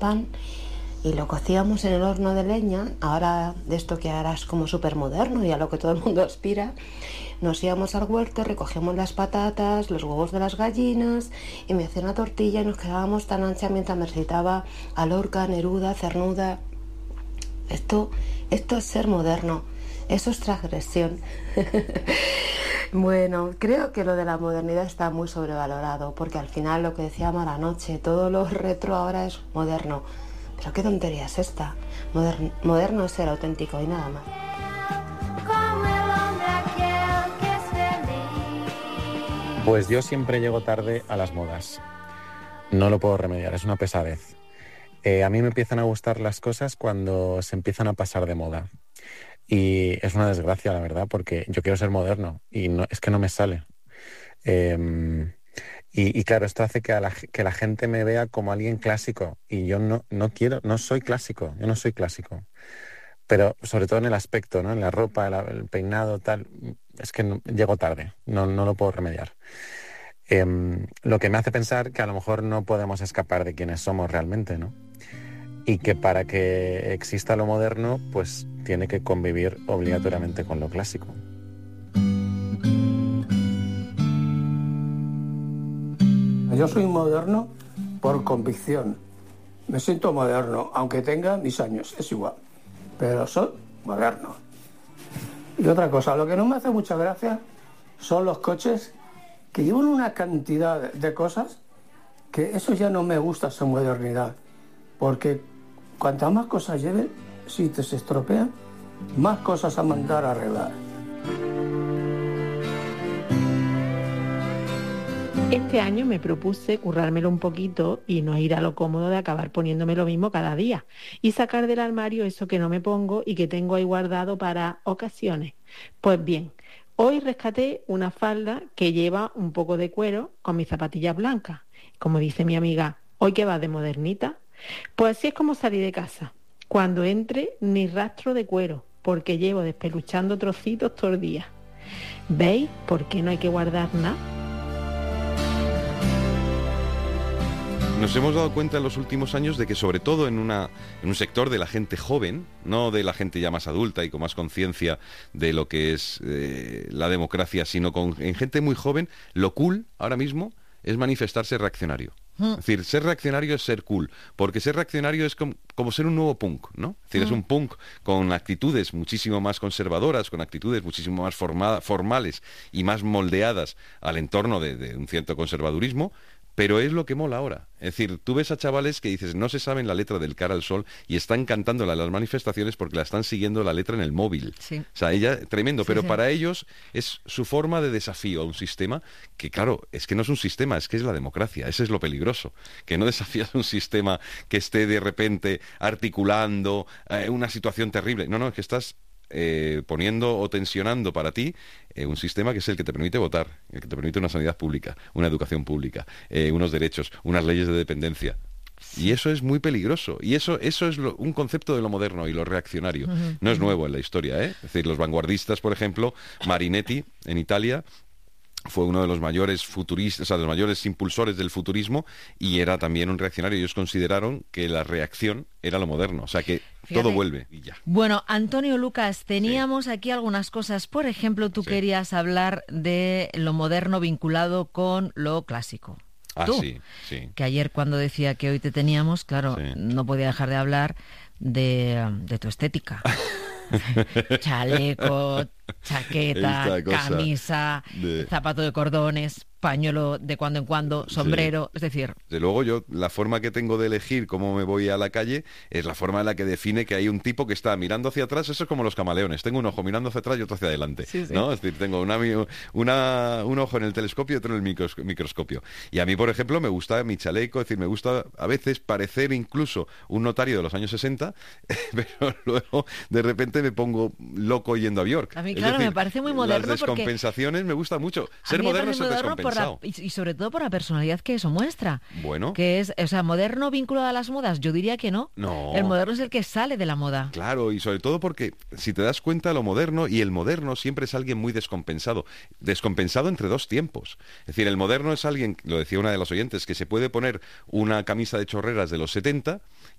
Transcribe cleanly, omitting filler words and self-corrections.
pan y lo cocíamos en el horno de leña. Ahora, de esto que ahora es como súper moderno y a lo que todo el mundo aspira, nos íbamos al huerto, recogíamos las patatas, los huevos de las gallinas y me hacía una tortilla y nos quedábamos tan ancha mientras me recitaba a Lorca, Neruda, Cernuda. Esto es ser moderno, eso es transgresión. Bueno, creo que lo de la modernidad está muy sobrevalorado, porque al final lo que decía Mara anoche, todo lo retro ahora es moderno. Pero qué tontería es esta. Moderno es ser auténtico y nada más. Pues yo siempre llego tarde a las modas. No lo puedo remediar, es una pesadez. A mí me empiezan a gustar las cosas cuando se empiezan a pasar de moda. Y es una desgracia, la verdad, porque yo quiero ser moderno y no, es que no me sale. Y claro, esto hace que la gente me vea como alguien clásico. Y yo no soy clásico, yo no soy clásico. Pero sobre todo en el aspecto, ¿no? En la ropa, el peinado, tal, es que llego tarde, no lo puedo remediar. Lo que me hace pensar que a lo mejor no podemos escapar de quienes somos realmente, ¿no? Y que para que exista lo moderno, pues tiene que convivir obligatoriamente con lo clásico. Yo soy moderno por convicción. Me siento moderno, aunque tenga mis años, es igual. Pero soy moderno. Y otra cosa, lo que no me hace mucha gracia son los coches que llevan una cantidad de cosas que eso ya no me gusta, esa modernidad. Porque cuantas más cosas lleven, si te se estropean, más cosas a mandar a arreglar. Este año me propuse currármelo un poquito y no ir a lo cómodo de acabar poniéndome lo mismo cada día y sacar del armario eso que no me pongo y que tengo ahí guardado para ocasiones. Pues bien, hoy rescaté una falda que lleva un poco de cuero con mis zapatillas blancas. Como dice mi amiga, ¿hoy que vas de modernita? Pues así es como salí de casa. Cuando entre, ni rastro de cuero, porque llevo despeluchando trocitos todo el día. ¿Veis por qué no hay que guardar nada? Nos hemos dado cuenta en los últimos años de que sobre todo en un sector de la gente joven, no de la gente ya más adulta y con más conciencia de lo que es la democracia, sino en gente muy joven, lo cool ahora mismo es manifestarse reaccionario. Es decir, ser reaccionario es ser cool, porque ser reaccionario es como ser un nuevo punk, ¿no? Es decir, es un punk con actitudes muchísimo más conservadoras, con actitudes muchísimo más formales y más moldeadas al entorno de un cierto conservadurismo. Pero es lo que mola ahora. Es decir, tú ves a chavales que dices, no se saben la letra del Cara al Sol y están cantándola en las manifestaciones porque la están siguiendo la letra en el móvil. Sí. O sea, ella, tremendo, Sí, pero sí. Para ellos es su forma de desafío a un sistema que, claro, es que no es un sistema, es que es la democracia. Ese es lo peligroso. Que no desafías un sistema que esté de repente articulando una situación terrible. No, es que estás poniendo o tensionando para ti un sistema que es el que te permite votar, el que te permite una sanidad pública, una educación pública, unos derechos, unas leyes de dependencia. Y eso es muy peligroso. Y eso es un concepto de lo moderno y lo reaccionario. No es nuevo en la historia, ¿eh? Es decir, los vanguardistas, por ejemplo, Marinetti, en Italia, fue uno de los mayores futuristas, o sea, de los mayores impulsores del futurismo y era también un reaccionario. Ellos consideraron que la reacción era lo moderno, o sea que Fíjate. todo vuelve y ya. Bueno, Antonio Lucas, teníamos aquí algunas cosas. Por ejemplo, tú querías hablar de lo moderno vinculado con lo clásico. Tú, Sí. que ayer cuando decía que hoy te teníamos, claro, no podía dejar de hablar de tu estética. Chaleco, chaqueta, camisa, zapato de cordones, pañuelo de cuando en cuando, sombrero, es decir... De luego yo, la forma que tengo de elegir cómo me voy a la calle es la forma en la que define que hay un tipo que está mirando hacia atrás. Eso es como los camaleones, tengo un ojo mirando hacia atrás y otro hacia adelante, ¿no? Es decir, tengo un ojo en el telescopio y otro en el microscopio. Y a mí, por ejemplo, me gusta mi chaleco, es decir, me gusta a veces parecer incluso un notario de los años 60, pero luego de repente me pongo loco yendo a Bjork. A mí claro, decir, me parece muy moderno las porque... descompensaciones me gusta mucho. A Ser mí me moderno es parece ser moderno por la- descompensado. y sobre todo por la personalidad que eso muestra. Bueno, Que es, o sea, moderno vinculado a las modas, yo diría que no. no. El moderno es el que sale de la moda. Claro, y sobre todo porque si te das cuenta lo moderno, y el moderno siempre es alguien muy descompensado. Descompensado entre dos tiempos. Es decir, el moderno es alguien, lo decía una de las oyentes, que se puede poner una camisa de chorreras de los 70